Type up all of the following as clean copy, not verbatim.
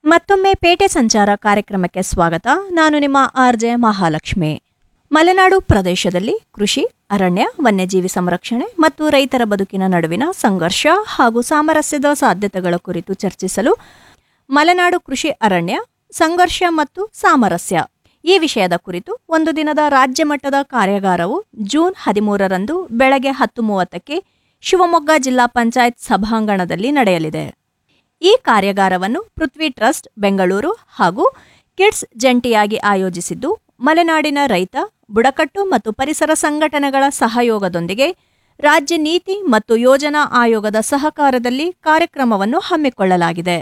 ಮತ್ತೊಮ್ಮೆ ಪೇಟೆ ಸಂಚಾರ ಕಾರ್ಯಕ್ರಮಕ್ಕೆ ಸ್ವಾಗತ. ನಾನು ನಿಮ್ಮ ಆರ್ಜೆ ಮಹಾಲಕ್ಷ್ಮಿ. ಮಲೆನಾಡು ಪ್ರದೇಶದಲ್ಲಿ ಕೃಷಿ, ಅರಣ್ಯ, ವನ್ಯಜೀವಿ ಸಂರಕ್ಷಣೆ ಮತ್ತು ರೈತರ ಬದುಕಿನ ನಡುವಿನ ಸಂಘರ್ಷ ಹಾಗೂ ಸಾಮರಸ್ಯದ ಸಾಧ್ಯತೆಗಳ ಕುರಿತು ಚರ್ಚಿಸಲು ಮಲೆನಾಡು ಕೃಷಿ ಅರಣ್ಯ ಸಂಘರ್ಷ ಮತ್ತು ಸಾಮರಸ್ಯ ಈ ವಿಷಯದ ಕುರಿತು ಒಂದು ದಿನದ ರಾಜ್ಯ ಮಟ್ಟದ ಕಾರ್ಯಾಗಾರವು ಜೂನ್ 13ರಂದು ಬೆಳಗ್ಗೆ 10:30ಕ್ಕೆ ಶಿವಮೊಗ್ಗ ಜಿಲ್ಲಾ ಪಂಚಾಯತ್ ಸಭಾಂಗಣದಲ್ಲಿ ನಡೆಯಲಿದೆ. ಈ ಕಾರ್ಯಾಗಾರವನ್ನು ಪೃಥ್ವಿ ಟ್ರಸ್ಟ್ ಬೆಂಗಳೂರು ಹಾಗೂ ಕಿಡ್ಸ್ ಜಂಟಿಯಾಗಿ ಆಯೋಜಿಸಿದ್ದು, ಮಲೆನಾಡಿನ ರೈತ, ಬುಡಕಟ್ಟು ಮತ್ತು ಪರಿಸರ ಸಂಘಟನೆಗಳ ಸಹಯೋಗದೊಂದಿಗೆ ರಾಜ್ಯ ನೀತಿ ಮತ್ತು ಯೋಜನಾ ಆಯೋಗದ ಸಹಕಾರದಲ್ಲಿ ಕಾರ್ಯಕ್ರಮವನ್ನು ಹಮ್ಮಿಕೊಳ್ಳಲಾಗಿದೆ.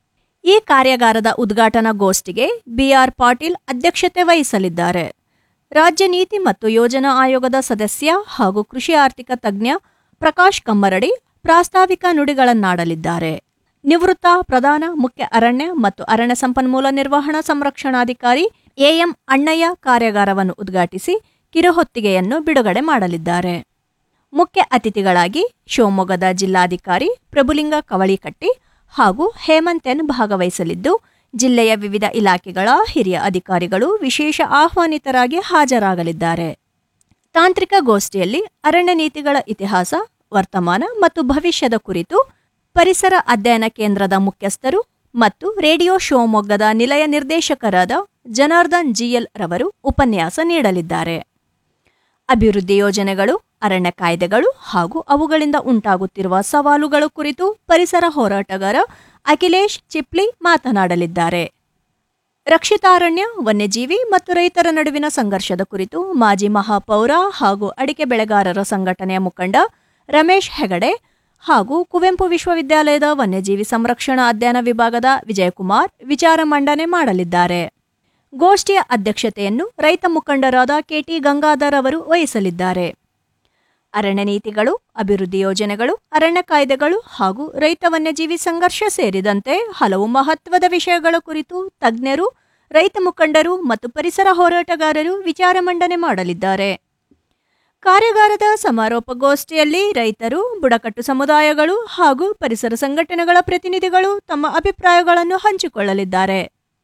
ಈ ಕಾರ್ಯಾಗಾರದ ಉದ್ಘಾಟನಾ ಗೋಷ್ಠಿಗೆ ಬಿಆರ್ ಪಾಟೀಲ್ ಅಧ್ಯಕ್ಷತೆ ವಹಿಸಲಿದ್ದಾರೆ. ರಾಜ್ಯ ನೀತಿ ಮತ್ತು ಯೋಜನಾ ಆಯೋಗದ ಸದಸ್ಯ ಹಾಗೂ ಕೃಷಿ ಆರ್ಥಿಕ ತಜ್ಞ ಪ್ರಕಾಶ್ ಕಮ್ಮರಡಿ ಪ್ರಾಸ್ತಾವಿಕ ನುಡಿಗಳನ್ನಾಡಲಿದ್ದಾರೆ. ನಿವೃತ್ತ ಪ್ರಧಾನ ಮುಖ್ಯ ಅರಣ್ಯ ಮತ್ತು ಅರಣ್ಯ ಸಂಪನ್ಮೂಲ ನಿರ್ವಹಣಾ ಸಂರಕ್ಷಣಾಧಿಕಾರಿ ಎಎಂ ಅಣ್ಣಯ್ಯ ಕಾರ್ಯಾಗಾರವನ್ನು ಉದ್ಘಾಟಿಸಿ ಕಿರುಹೊತ್ತಿಗೆಯನ್ನು ಬಿಡುಗಡೆ ಮಾಡಲಿದ್ದಾರೆ. ಮುಖ್ಯ ಅತಿಥಿಗಳಾಗಿ ಶಿವಮೊಗ್ಗದ ಜಿಲ್ಲಾಧಿಕಾರಿ ಪ್ರಭುಲಿಂಗ ಕವಳಿಕಟ್ಟಿ ಹಾಗೂ ಹೇಮಂತ್ ಎನ್ ಭಾಗವಹಿಸಲಿದ್ದು, ಜಿಲ್ಲೆಯ ವಿವಿಧ ಇಲಾಖೆಗಳ ಹಿರಿಯ ಅಧಿಕಾರಿಗಳು ವಿಶೇಷ ಆಹ್ವಾನಿತರಾಗಿ ಹಾಜರಾಗಲಿದ್ದಾರೆ. ತಾಂತ್ರಿಕ ಗೋಷ್ಠಿಯಲ್ಲಿ ಅರಣ್ಯ ನೀತಿಗಳ ಇತಿಹಾಸ, ವರ್ತಮಾನ ಮತ್ತು ಭವಿಷ್ಯದ ಕುರಿತು ಪರಿಸರ ಅಧ್ಯಯನ ಕೇಂದ್ರದ ಮುಖ್ಯಸ್ಥರು ಮತ್ತು ರೇಡಿಯೋ ಶಿವಮೊಗ್ಗದ ನಿಲಯ ನಿರ್ದೇಶಕರಾದ ಜನಾರ್ದನ್ ಜಿಎಲ್ ರವರು ಉಪನ್ಯಾಸ ನೀಡಲಿದ್ದಾರೆ. ಅಭಿವೃದ್ಧಿ ಯೋಜನೆಗಳು, ಅರಣ್ಯ ಕಾಯ್ದೆಗಳು ಹಾಗೂ ಅವುಗಳಿಂದ ಉಂಟಾಗುತ್ತಿರುವ ಸವಾಲುಗಳ ಕುರಿತು ಪರಿಸರ ಹೋರಾಟಗಾರ ಅಖಿಲೇಶ್ ಚಿಪ್ಲಿ ಮಾತನಾಡಲಿದ್ದಾರೆ. ರಕ್ಷಿತಾರಣ್ಯ, ವನ್ಯಜೀವಿ ಮತ್ತು ರೈತರ ನಡುವಿನ ಸಂಘರ್ಷದ ಕುರಿತು ಮಾಜಿ ಮಹಾಪೌರ ಹಾಗೂ ಅಡಿಕೆ ಬೆಳೆಗಾರರ ಸಂಘಟನೆಯ ಮುಖಂಡ ರಮೇಶ್ ಹೆಗಡೆ ಹಾಗೂ ಕುವೆಂಪು ವಿಶ್ವವಿದ್ಯಾಲಯದ ವನ್ಯಜೀವಿ ಸಂರಕ್ಷಣಾ ಅಧ್ಯಯನ ವಿಭಾಗದ ವಿಜಯಕುಮಾರ್ ವಿಚಾರ ಮಂಡನೆ ಮಾಡಲಿದ್ದಾರೆ. ಗೋಷ್ಠಿಯ ಅಧ್ಯಕ್ಷತೆಯನ್ನು ರೈತ ಮುಖಂಡರಾದ ಕೆಟಿ ಗಂಗಾಧರ್ ಅವರು ವಹಿಸಲಿದ್ದಾರೆ. ಅರಣ್ಯ ನೀತಿಗಳು, ಅಭಿವೃದ್ಧಿ ಯೋಜನೆಗಳು, ಅರಣ್ಯ ಕಾಯ್ದೆಗಳು ಹಾಗೂ ರೈತ ವನ್ಯಜೀವಿ ಸಂಘರ್ಷ ಸೇರಿದಂತೆ ಹಲವು ಮಹತ್ವದ ವಿಷಯಗಳ ಕುರಿತು ತಜ್ಞರು, ರೈತ ಮುಖಂಡರು ಮತ್ತು ಪರಿಸರ ಹೋರಾಟಗಾರರು ವಿಚಾರ ಮಂಡನೆ ಮಾಡಲಿದ್ದಾರೆ. ಕಾರ್ಯಾಗಾರದ ಸಮಾರೋಪ ಗೋಷ್ಠಿಯಲ್ಲಿ ರೈತರು, ಬುಡಕಟ್ಟು ಸಮುದಾಯಗಳು ಹಾಗೂ ಪರಿಸರ ಸಂಘಟನೆಗಳ ಪ್ರತಿನಿಧಿಗಳು ತಮ್ಮ ಅಭಿಪ್ರಾಯಗಳನ್ನು ಹಂಚಿಕೊಳ್ಳಲಿದ್ದಾರೆ.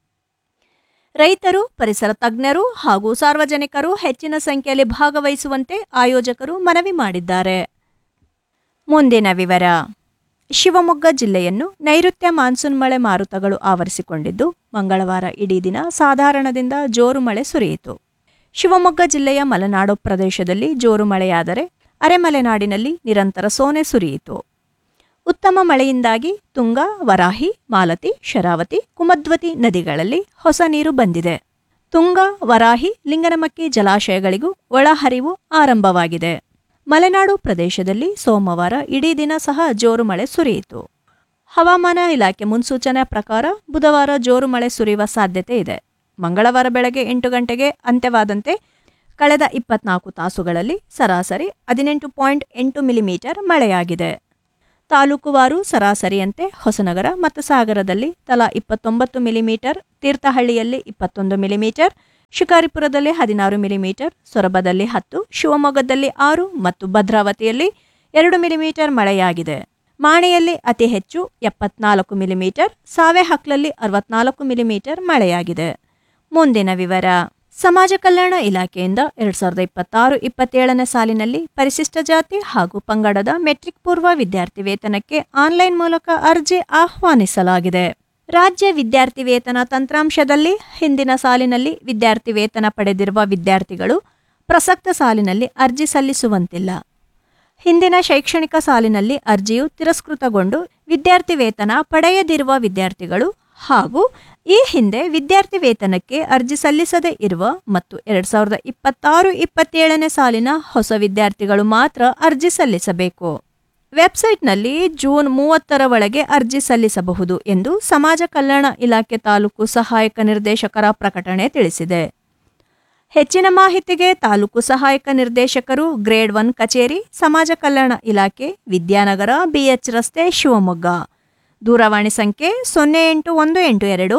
ರೈತರು, ಪರಿಸರ ತಜ್ಞರು ಹಾಗೂ ಸಾರ್ವಜನಿಕರು ಹೆಚ್ಚಿನ ಸಂಖ್ಯೆಯಲ್ಲಿ ಭಾಗವಹಿಸುವಂತೆ ಆಯೋಜಕರು ಮನವಿ ಮಾಡಿದ್ದಾರೆ. ಮುಂದಿನ ವಿವರ. ಶಿವಮೊಗ್ಗ ಜಿಲ್ಲೆಯನ್ನು ನೈಋತ್ಯ ಮಾನ್ಸೂನ್ ಮಳೆ ಮಾರುತಗಳು ಆವರಿಸಿಕೊಂಡಿದ್ದು, ಮಂಗಳವಾರ ಇಡೀ ದಿನ ಸಾಧಾರಣದಿಂದ ಜೋರು ಮಳೆ ಸುರಿಯಿತು. ಶಿವಮೊಗ್ಗ ಜಿಲ್ಲೆಯ ಮಲೆನಾಡು ಪ್ರದೇಶದಲ್ಲಿ ಜೋರು ಮಳೆಯಾದರೆ ಅರೆಮಲೆನಾಡಿನಲ್ಲಿ ನಿರಂತರ ಸೋನೆ ಸುರಿಯಿತು. ಉತ್ತಮ ಮಳೆಯಿಂದಾಗಿ ತುಂಗಾ, ವರಾಹಿ, ಮಾಲತಿ, ಶರಾವತಿ, ಕುಮದ್ವತಿ ನದಿಗಳಲ್ಲಿ ಹೊಸ ನೀರು ಬಂದಿದೆ. ತುಂಗಾ, ವರಾಹಿ, ಲಿಂಗನಮಕ್ಕಿ ಜಲಾಶಯಗಳಿಗೂ ಒಳಹರಿವು ಆರಂಭವಾಗಿದೆ. ಮಲೆನಾಡು ಪ್ರದೇಶದಲ್ಲಿ ಸೋಮವಾರ ಇಡೀ ದಿನ ಸಹ ಜೋರು ಮಳೆ ಸುರಿಯಿತು. ಹವಾಮಾನ ಇಲಾಖೆ ಮುನ್ಸೂಚನೆ ಪ್ರಕಾರ ಬುಧವಾರ ಜೋರು ಮಳೆ ಸುರಿಯುವ ಸಾಧ್ಯತೆ ಇದೆ. ಮಂಗಳವಾರ ಬೆಳಗ್ಗೆ 8 ಗಂಟೆಗೆ ಅಂತ್ಯವಾದಂತೆ ಕಳೆದ 24 ತಾಸುಗಳಲ್ಲಿ ಸರಾಸರಿ 18.8 ಮಿಲಿಮೀಟರ್ ಮಳೆಯಾಗಿದೆ. ತಾಲೂಕುವಾರು ಸರಾಸರಿಯಂತೆ ಹೊಸನಗರ ಮತ್ತು ಸಾಗರದಲ್ಲಿ ತಲಾ 29 ಮಿಲಿಮೀಟರ್, ತೀರ್ಥಹಳ್ಳಿಯಲ್ಲಿ 21 ಮಿಲಿಮೀಟರ್, ಶಿಕಾರಿಪುರದಲ್ಲಿ 16 ಮಿಲಿಮೀಟರ್, ಸೊರಬದಲ್ಲಿ 10, ಶಿವಮೊಗ್ಗದಲ್ಲಿ 6 ಮತ್ತು ಭದ್ರಾವತಿಯಲ್ಲಿ 2 ಮಿಲಿಮೀಟರ್ ಮಳೆಯಾಗಿದೆ. ಮಾಣಿಯಲ್ಲಿ ಅತಿ ಹೆಚ್ಚು 74 ಮಿಲಿಮೀಟರ್, ಸಾವೆಹಕ್ಲಲ್ಲಿ 64 ಮಿಲಿಮೀಟರ್ ಮಳೆಯಾಗಿದೆ. ಮುಂದಿನ ವಿವರ. ಸಮಾಜ ಕಲ್ಯಾಣ ಇಲಾಖೆಯಿಂದ 2026-27ನೇ ಸಾಲಿನಲ್ಲಿ ಪರಿಶಿಷ್ಟ ಜಾತಿ ಹಾಗೂ ಪಂಗಡದ ಮೆಟ್ರಿಕ್ ಪೂರ್ವ ವಿದ್ಯಾರ್ಥಿ ವೇತನಕ್ಕೆ ಆನ್ಲೈನ್ ಮೂಲಕ ಅರ್ಜಿ ಆಹ್ವಾನಿಸಲಾಗಿದೆ. ರಾಜ್ಯ ವಿದ್ಯಾರ್ಥಿ ವೇತನ ತಂತ್ರಾಂಶದಲ್ಲಿ ಹಿಂದಿನ ಸಾಲಿನಲ್ಲಿ ವಿದ್ಯಾರ್ಥಿ ವೇತನ ಪಡೆದಿರುವ ವಿದ್ಯಾರ್ಥಿಗಳು ಪ್ರಸಕ್ತ ಸಾಲಿನಲ್ಲಿ ಅರ್ಜಿ ಸಲ್ಲಿಸುವಂತಿಲ್ಲ. ಹಿಂದಿನ ಶೈಕ್ಷಣಿಕ ಸಾಲಿನಲ್ಲಿ ಅರ್ಜಿಯು ತಿರಸ್ಕೃತಗೊಂಡು ವಿದ್ಯಾರ್ಥಿ ವೇತನ ಪಡೆಯದಿರುವ ವಿದ್ಯಾರ್ಥಿಗಳು ಹಾಗೂ ಈ ಹಿಂದೆ ವಿದ್ಯಾರ್ಥಿ ವೇತನಕ್ಕೆ ಅರ್ಜಿ ಸಲ್ಲಿಸದೇ ಇರುವ ಮತ್ತು 2026-27ನೇ ಸಾಲಿನ ಹೊಸ ವಿದ್ಯಾರ್ಥಿಗಳು ಮಾತ್ರ ಅರ್ಜಿ ಸಲ್ಲಿಸಬೇಕು. ವೆಬ್ಸೈಟ್ನಲ್ಲಿ ಜೂನ್ 30ರ ಒಳಗೆ ಅರ್ಜಿ ಸಲ್ಲಿಸಬಹುದು ಎಂದು ಸಮಾಜ ಕಲ್ಯಾಣ ಇಲಾಖೆ ತಾಲೂಕು ಸಹಾಯಕ ನಿರ್ದೇಶಕರ ಪ್ರಕಟಣೆ ತಿಳಿಸಿದೆ. ಹೆಚ್ಚಿನ ಮಾಹಿತಿಗೆ ತಾಲೂಕು ಸಹಾಯಕ ನಿರ್ದೇಶಕರು, ಗ್ರೇಡ್ 1 ಕಚೇರಿ, ಸಮಾಜ ಕಲ್ಯಾಣ ಇಲಾಖೆ, ವಿದ್ಯಾನಗರ, BH ರಸ್ತೆ, ಶಿವಮೊಗ್ಗ. ದೂರವಾಣಿ ಸಂಖ್ಯೆ 08182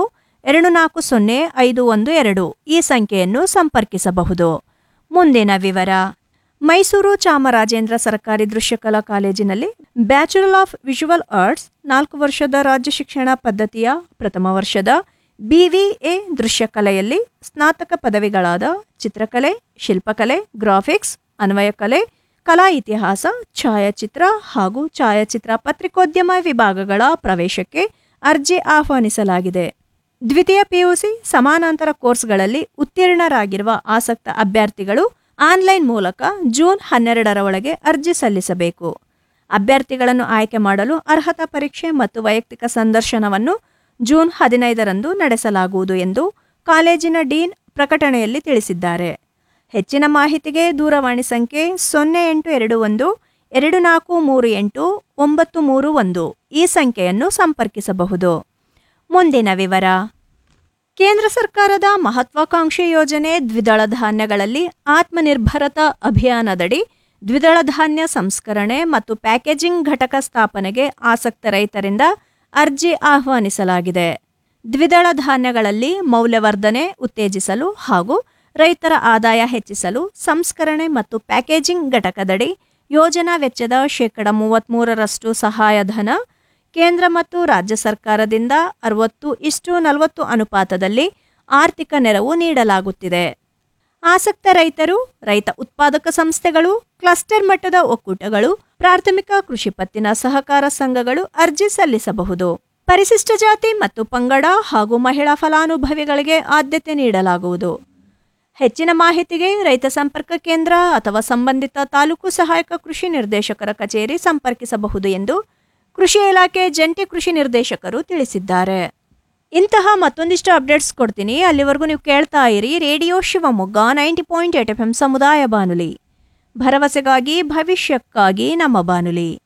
240 512 ಈ ಸಂಖ್ಯೆಯನ್ನು ಸಂಪರ್ಕಿಸಬಹುದು. ಮುಂದಿನ ವಿವರ. ಮೈಸೂರು ಚಾಮರಾಜೇಂದ್ರ ಸರ್ಕಾರಿ ದೃಶ್ಯಕಲಾ ಕಾಲೇಜಿನಲ್ಲಿ ಬ್ಯಾಚುಲರ್ ಆಫ್ ವಿಜುವಲ್ ಆರ್ಟ್ಸ್ 4 ವರ್ಷದ ರಾಜ್ಯ ಶಿಕ್ಷಣ ಪದ್ಧತಿಯ ಪ್ರಥಮ ವರ್ಷದ BVA ದೃಶ್ಯಕಲೆಯಲ್ಲಿ ಸ್ನಾತಕ ಪದವಿಗಳಾದ ಚಿತ್ರಕಲೆ, ಶಿಲ್ಪಕಲೆ, ಗ್ರಾಫಿಕ್ಸ್, ಅನ್ವಯಕಲೆ, ಕಲಾ ಇತಿಹಾಸ, ಛಾಯಾಚಿತ್ರ ಹಾಗೂ ಛಾಯಾಚಿತ್ರ ಪತ್ರಿಕೋದ್ಯಮ ವಿಭಾಗಗಳ ಪ್ರವೇಶಕ್ಕೆ ಅರ್ಜಿ ಆಹ್ವಾನಿಸಲಾಗಿದೆ. ದ್ವಿತೀಯ PUC ಸಮಾನಾಂತರ ಕೋರ್ಸ್ಗಳಲ್ಲಿ ಉತ್ತೀರ್ಣರಾಗಿರುವ ಆಸಕ್ತ ಅಭ್ಯರ್ಥಿಗಳು ಆನ್ಲೈನ್ ಮೂಲಕ ಜೂನ್ 12ರ ಒಳಗೆ ಅರ್ಜಿ ಸಲ್ಲಿಸಬೇಕು. ಅಭ್ಯರ್ಥಿಗಳನ್ನು ಆಯ್ಕೆ ಮಾಡಲು ಅರ್ಹತಾ ಪರೀಕ್ಷೆ ಮತ್ತು ವೈಯಕ್ತಿಕ ಸಂದರ್ಶನವನ್ನು ಜೂನ್ 15ರಂದು ನಡೆಸಲಾಗುವುದು ಎಂದು ಕಾಲೇಜಿನ ಡೀನ್ ಪ್ರಕಟಣೆಯಲ್ಲಿ ತಿಳಿಸಿದ್ದಾರೆ. ಹೆಚ್ಚಿನ ಮಾಹಿತಿಗೆ ದೂರವಾಣಿ ಸಂಖ್ಯೆ 0821 2438 931 ಈ ಸಂಖ್ಯೆಯನ್ನು ಸಂಪರ್ಕಿಸಬಹುದು. ಮುಂದಿನ ವಿವರ. ಕೇಂದ್ರ ಸರ್ಕಾರದ ಮಹತ್ವಾಕಾಂಕ್ಷಿ ಯೋಜನೆ ದ್ವಿದಳ ಧಾನ್ಯಗಳಲ್ಲಿ ಆತ್ಮನಿರ್ಭರತಾ ಅಭಿಯಾನದಡಿ ದ್ವಿದಳ ಧಾನ್ಯ ಸಂಸ್ಕರಣೆ ಮತ್ತು ಪ್ಯಾಕೇಜಿಂಗ್ ಘಟಕ ಸ್ಥಾಪನೆಗೆ ಆಸಕ್ತ ರೈತರಿಂದ ಅರ್ಜಿ ಆಹ್ವಾನಿಸಲಾಗಿದೆ. ದ್ವಿದಳ ಧಾನ್ಯಗಳಲ್ಲಿ ಮೌಲ್ಯವರ್ಧನೆ ಉತ್ತೇಜಿಸಲು ಹಾಗೂ ರೈತರ ಆದಾಯ ಹೆಚ್ಚಿಸಲು ಸಂಸ್ಕರಣೆ ಮತ್ತು ಪ್ಯಾಕೇಜಿಂಗ್ ಘಟಕದಡಿ ಯೋಜನಾ ವೆಚ್ಚದ 33% ಸಹಾಯಧನ ಕೇಂದ್ರ ಮತ್ತು ರಾಜ್ಯ ಸರ್ಕಾರದಿಂದ 60:40 ಅನುಪಾತದಲ್ಲಿ ಆರ್ಥಿಕ ನೆರವು ನೀಡಲಾಗುತ್ತಿದೆ. ಆಸಕ್ತ ರೈತರು, ರೈತ ಉತ್ಪಾದಕ ಸಂಸ್ಥೆಗಳು, ಕ್ಲಸ್ಟರ್ ಮಟ್ಟದ ಒಕ್ಕೂಟಗಳು, ಪ್ರಾಥಮಿಕ ಕೃಷಿ ಪತ್ತಿನ ಸಹಕಾರ ಸಂಘಗಳು ಅರ್ಜಿ ಸಲ್ಲಿಸಬಹುದು. ಪರಿಶಿಷ್ಟ ಜಾತಿ ಮತ್ತು ಪಂಗಡ ಹಾಗೂ ಮಹಿಳಾ ಫಲಾನುಭವಿಗಳಿಗೆ ಆದ್ಯತೆ ನೀಡಲಾಗುವುದು. ಹೆಚ್ಚಿನ ಮಾಹಿತಿಗೆ ರೈತ ಸಂಪರ್ಕ ಕೇಂದ್ರ ಅಥವಾ ಸಂಬಂಧಿತ ತಾಲೂಕು ಸಹಾಯಕ ಕೃಷಿ ನಿರ್ದೇಶಕರ ಕಚೇರಿ ಸಂಪರ್ಕಿಸಬಹುದು ಎಂದು ಕೃಷಿ ಇಲಾಖೆ ಜಂಟಿ ಕೃಷಿ ನಿರ್ದೇಶಕರು ತಿಳಿಸಿದ್ದಾರೆ. ಇಂತಹ ಮತ್ತೊಂದಿಷ್ಟು ಅಪ್ಡೇಟ್ಸ್ ಕೊಡ್ತೀನಿ. ಅಲ್ಲಿವರೆಗೂ ನೀವು ಕೇಳ್ತಾ ಇರಿ ರೇಡಿಯೋ ಶಿವಮೊಗ್ಗ 90.8 FM ಸಮುದಾಯ ಬಾನುಲಿ. ಭರವಸೆಗಾಗಿ ಭವಿಷ್ಯಕ್ಕಾಗಿ ನಮ್ಮ ಬಾನುಲಿ.